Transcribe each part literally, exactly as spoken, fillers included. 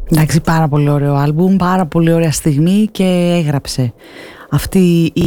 Εντάξει, πάρα πολύ ωραίο άλμπουμ, πάρα πολύ ωραία στιγμή και έγραψε αυτή η...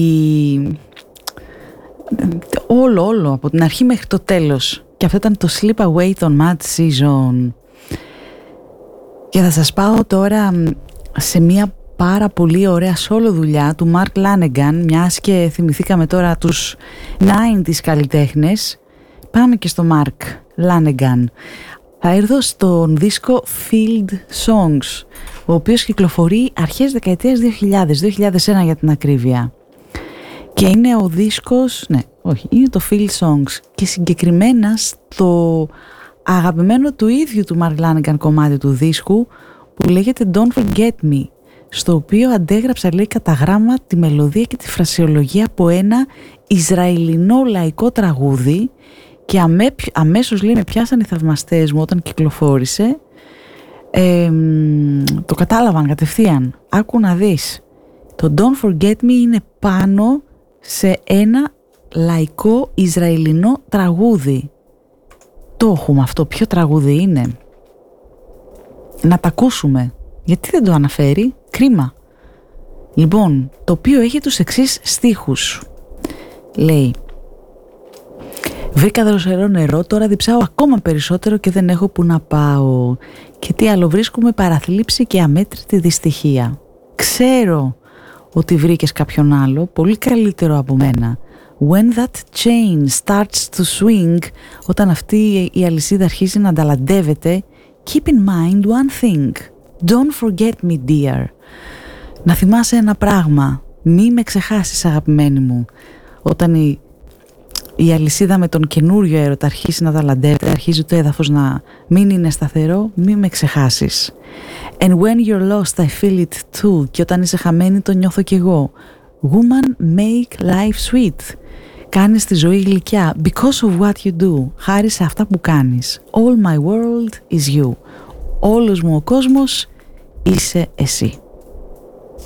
όλο, όλο, από την αρχή μέχρι το τέλος. Και αυτό ήταν το Slip Away των Mad Season. Και θα σας πάω τώρα σε μια πάρα πολύ ωραία solo δουλειά του Mark Lanegan, μιας και θυμηθήκαμε τώρα τους ενενήντα καλλιτέχνες. Πάμε και στο Mark Lanegan. Θα έρθω στον δίσκο Field Songs, ο οποίος κυκλοφορεί αρχές δεκαετίας δύο χιλιάδες, δύο χιλιάδες ένα για την ακρίβεια. Και είναι ο δίσκος, ναι, όχι, είναι το Field Songs και συγκεκριμένα στο αγαπημένο του ίδιου του Mark Lanegan κομμάτι του δίσκου που λέγεται Don't Forget Me, στο οποίο αντέγραψα, λέει, κατά γράμμα τη μελωδία και τη φρασιολογία από ένα Ισραηλινό λαϊκό τραγούδι και αμέ, αμέσως, λέει, με πιάσαν οι θαυμαστές μου όταν κυκλοφόρησε. Ε, το κατάλαβαν κατευθείαν. Άκου να δεις. Το Don't Forget Me είναι πάνω σε ένα λαϊκό Ισραηλινό τραγούδι. Το έχουμε αυτό. Ποιο τραγούδι είναι? Να τα ακούσουμε. Γιατί δεν το αναφέρει? Κρίμα. Λοιπόν, το οποίο έχει τους εξής στίχους. Λέει: βρήκα δροσερό νερό, τώρα διψάω ακόμα περισσότερο και δεν έχω που να πάω. Και τι άλλο βρίσκουμε? Παραθλίψη και αμέτρητη δυστυχία. Ξέρω ότι βρήκες κάποιον άλλο, πολύ καλύτερο από μένα. When that chain starts to swing, όταν αυτή η αλυσίδα αρχίζει να ανταλαντεύεται, keep in mind one thing. Don't forget me, dear. Να θυμάσαι ένα πράγμα. Μη με ξεχάσεις, αγαπημένη μου. Όταν η, η αλυσίδα με τον καινούριο έρωτα αρχίσει να ανταλαντεύεται, αρχίζει το έδαφος να μην είναι σταθερό, μη με ξεχάσεις. And when you're lost, I feel it too. Και όταν είσαι χαμένη, το νιώθω κι εγώ. Woman, make life sweet. Κάνεις τη ζωή γλυκιά. Because of what you do. Χάρη σε αυτά που κάνεις. All my world is you. Όλος μου ο κόσμος είσαι εσύ.